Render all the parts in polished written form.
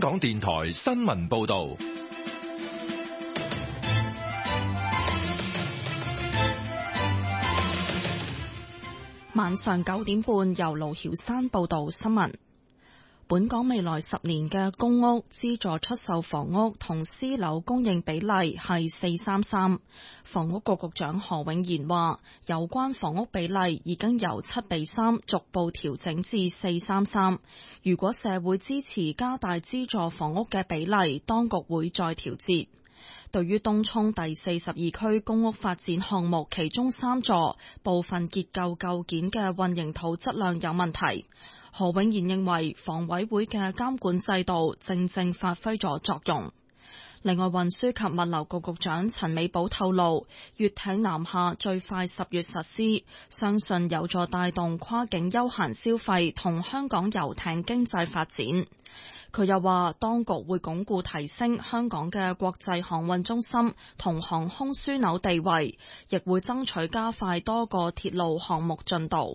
港電台新聞報道。 晚上9點半，由盧曉山報道新聞。本港未來10年嘅公屋資助出售房屋同私樓供應比例係4:3:3。房屋局局長何永賢話，有關房屋比例已經由7:3逐步調整至4:3:3。如果社會支持加大資助房屋嘅比例，當局會再調節。對於東涌第42區公屋發展項目其中3座部分結構構件嘅混凝土質量有問題，何永賢認為房委會嘅監管制度正發揮咗作用。另外，運輸及物流局局長陳美寶透露，粵艇南下最快10月實施，相信有助帶動跨境休閒消費同香港遊艇經濟發展。佢又話，當局會鞏固提升香港嘅國際航運中心同航空樞紐地位，亦會爭取加快多個鐵路項目進度。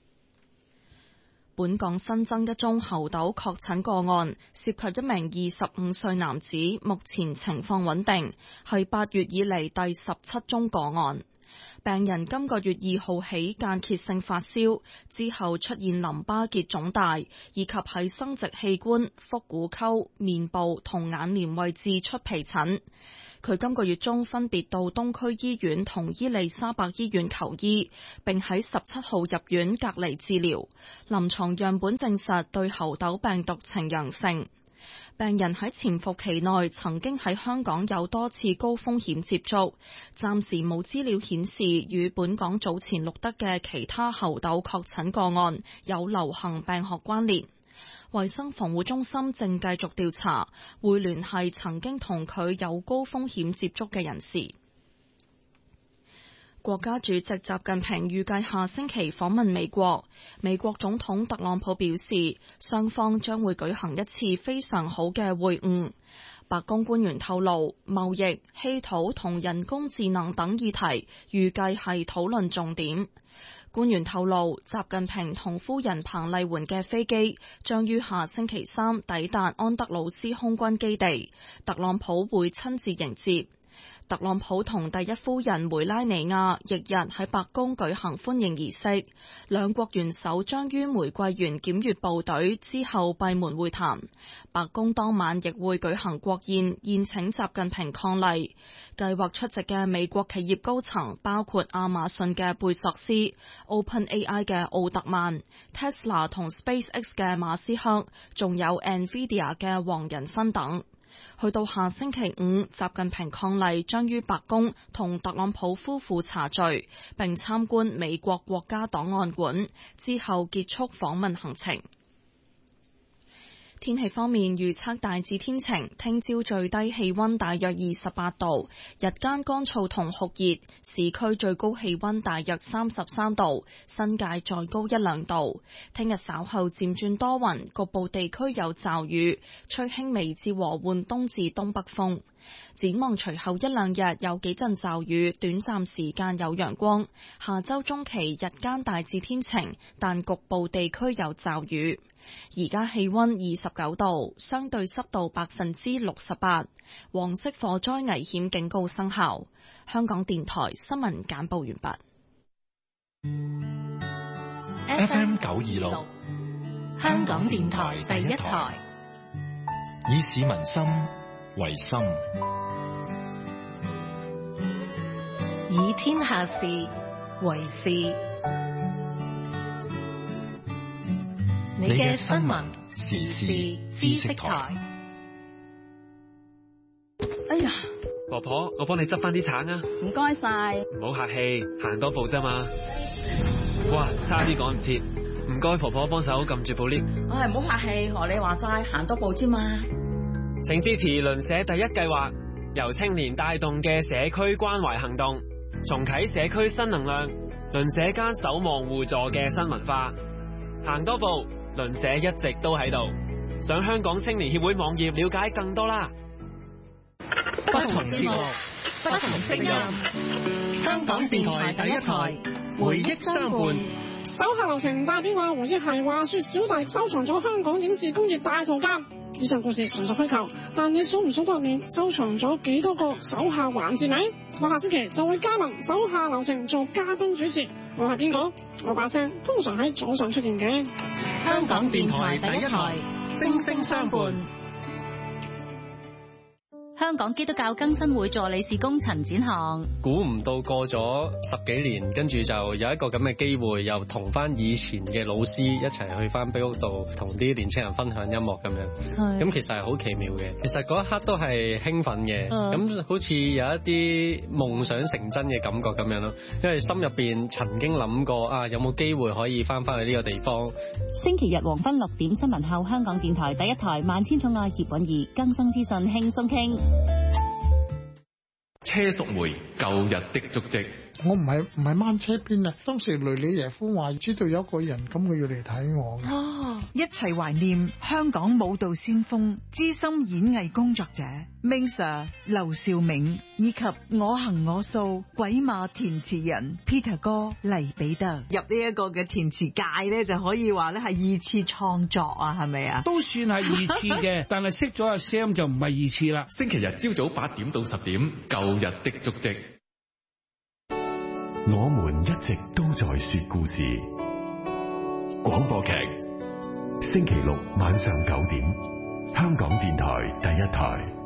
本港新增一宗猴痘確診個案，涉及一名25歲男子，目前情況穩定，係8月以嚟第17宗個案。病人今個月2號起間歇性發燒，之後出現淋巴結腫大，以及喺生殖器官、腹股溝、面部同眼簾位置出皮疹。佢今個月中分別到東區醫院同伊利沙伯醫院求醫，並喺17號入院隔離治療。臨床樣本證實對猴痘病毒呈陽性。病人喺潛伏期內曾經喺香港有多次高風險接觸，暫時冇資料顯示與本港早前錄得嘅其他猴痘確診個案有流行病學關聯。衛生防護中心正繼續調查，會聯繫曾經同佢有高風險接觸嘅人士。國家主席習近平預計下星期訪問美國。美國總統特朗普表示，雙方將會舉行一次非常好嘅會晤。白宮官員透露，貿易、稀土同人工智能等議題預計係討論重點。官員透露，習近平同夫人彭麗媛嘅飛機將於下星期3抵達安德魯斯空軍基地，特朗普會親自迎接。特朗普同第一夫人梅拉尼亞翌日喺白宮舉行歡迎儀式，兩國元首將於玫瑰園檢閱部隊之後閉門會談。白宮當晚亦會舉行國宴，宴請習近平伉儷。計劃出席嘅美國企業高層包括亞馬遜嘅貝索斯、OpenAI 嘅奧特曼、Tesla 同 SpaceX 嘅馬斯克，仲有 NVIDIA 嘅黃仁勳等。去到下星期5，習近平伉儷將於白宮同特朗普夫婦茶聚，並參觀美國國家檔案館，之後結束訪問行程。天氣方面，預測大致天晴，聽朝最低氣溫大約28度，日間乾燥同酷熱，市區最高氣溫大約33度，新界再高1-2度。聽日稍後漸轉多雲，局部地區有驟雨，吹輕微至和緩東至東北風。展望隨後1-2日有幾陣驟雨，短暫時間有陽光。下周中期日間大致天晴，但局部地區有驟雨。而家氣溫29度，相對濕度68%，黃色火災危險警告生效。香港電台新聞簡報完畢。 FM 926， 香港電台第一台， 以市民心為心， 以天下事為事。你嘅新聞時事知識台。 哎呀， 婆婆，我幫你執翻啲橙啊！ 唔該晒。 唔好客氣，行多步啫嘛。哇，差啲趕唔切，唔該婆婆幫手撳住部 lift。 唉，唔好客氣，學你話齋，行多步啫嘛。 請支持鄰舍第一計劃，由青年帶動嘅社區關懷行動，重啟社區新能量，鄰舍間守望互助嘅新文化。行多步，鄰舍一直都喺度。上香港青年協會網頁了解更多啦。 不同節目，不同聲音，香港電台第一台，回憶相伴， 手下留情帶俾我嘅回憶係話說小弟收藏咗香港影視工業大圖鑑。以上故事純屬虛構，但你數唔數得入面收藏咗幾多個手下環節呢？我下星期就會加盟手下留情做嘉賓主持。我係邊個？我把聲通常喺早上出現嘅。 香港電台第一台，聲聲相伴。香港基督教更新會助理事工陳展航， 估唔到過咗10幾年，跟住就有一個咁嘅機會，又同翻以前嘅老師一齊去翻碑屋度，同啲年青人分享音樂咁樣。咁其實係好奇妙嘅，其實嗰一刻都係興奮嘅，咁好似有一啲夢想成真嘅感覺咁樣咯。因為心入邊曾經諗過啊，有冇機會可以翻返去呢個地方。 星期日黃昏6點新聞後，香港電台第一台萬千寵愛葉韻儀更新資訊輕鬆傾。 車淑梅舊日的足跡。 我唔係掹車邊啊！當時雷里耶夫話知道有一個人咁，佢要嚟睇我嘅。 一齊懷念香港舞蹈先鋒、資深演藝工作者 Ming Sir 劉兆銘，以及我行我素鬼馬填詞人 Peter 哥黎彼得。入呢一個嘅填詞界咧，就可以話咧係二次創作啊，係咪啊？ 都算係二次嘅，但係識咗阿 Sam 就唔係二次啦。 星期日朝早8點到10點，舊日的足跡。我們一直都在說故事。廣播劇，星期六晚上9點，香港電台第一台。